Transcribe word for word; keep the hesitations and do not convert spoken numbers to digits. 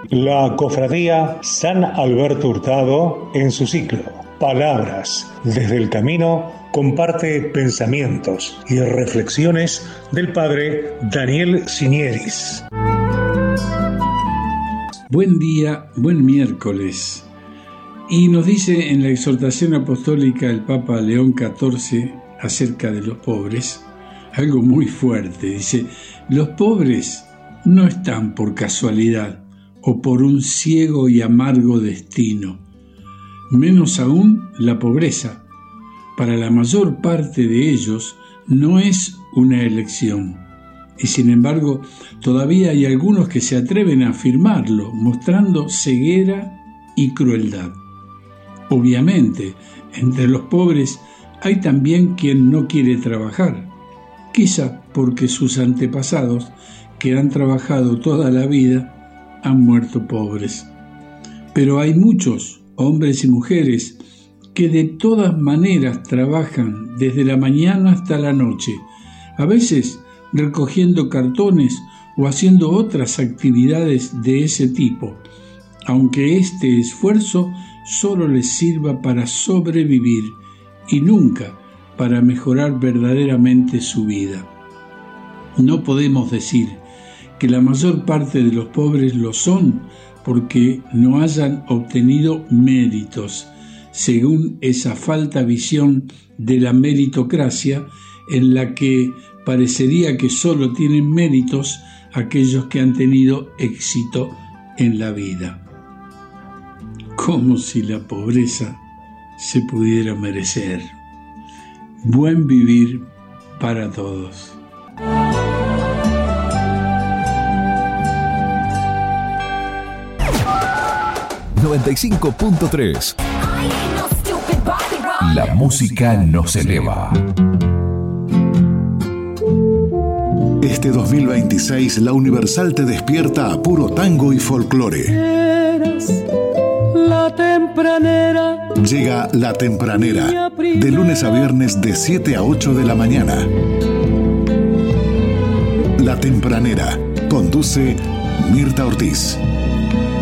La Cofradía San Alberto Hurtado, en su ciclo Palabras desde el Camino, comparte pensamientos y reflexiones del padre Daniel Sinieris. Buen día, buen miércoles. Y nos dice en la exhortación apostólica el Papa León catorce acerca de los pobres, algo muy fuerte. Dice, los pobres no están por casualidad o por un ciego y amargo destino, menos aún la pobreza. Para la mayor parte de ellos no es una elección, y sin embargo todavía hay algunos que se atreven a afirmarlo, mostrando ceguera y crueldad. Obviamente, entre los pobres hay también quien no quiere trabajar, quizá porque sus antepasados, que han trabajado toda la vida, han muerto pobres. Pero hay muchos, hombres y mujeres, que de todas maneras trabajan desde la mañana hasta la noche, a veces recogiendo cartones o haciendo otras actividades de ese tipo, aunque este esfuerzo solo les sirva para sobrevivir y nunca para mejorar verdaderamente su vida. No podemos decir que la mayor parte de los pobres lo son porque no hayan obtenido méritos, según esa falta visión de la meritocracia en la que parecería que solo tienen méritos aquellos que han tenido éxito en la vida. Como si la pobreza se pudiera merecer. Buen vivir para todos. noventa y cinco punto tres. La música nos eleva. Este dos mil veintiséis la Universal te despierta a puro tango y folclore. Eras la tempranera. Llega La Tempranera, de lunes a viernes de siete a ocho de la mañana. La Tempranera, conduce Mirta Ortiz.